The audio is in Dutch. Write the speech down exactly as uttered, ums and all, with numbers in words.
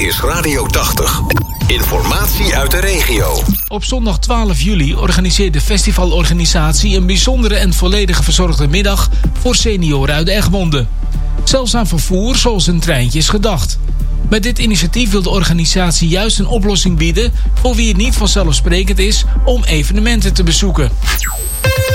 is Radio tachtig. Informatie uit de regio. Op zondag twaalf juli organiseert de festivalorganisatie een bijzondere en volledig verzorgde middag voor senioren uit Egmond. Zelfs aan vervoer zoals een treintje is gedacht. Met dit initiatief wil de organisatie juist een oplossing bieden voor wie het niet vanzelfsprekend is om evenementen te bezoeken.